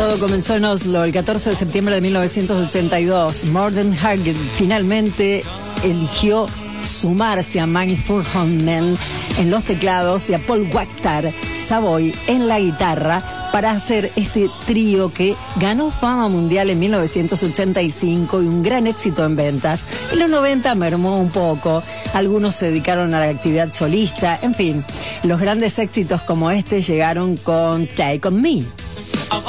Todo comenzó en Oslo el 14 de septiembre de 1982. Morten Hagen finalmente eligió sumarse a Magnus Fuhrmann en los teclados y a Paul Waaktaar Savoy en la guitarra para hacer este trío que ganó fama mundial en 1985 y un gran éxito en ventas. En los 90 mermó un poco, algunos se dedicaron a la actividad solista, en fin, los grandes éxitos como este llegaron con Take On Me.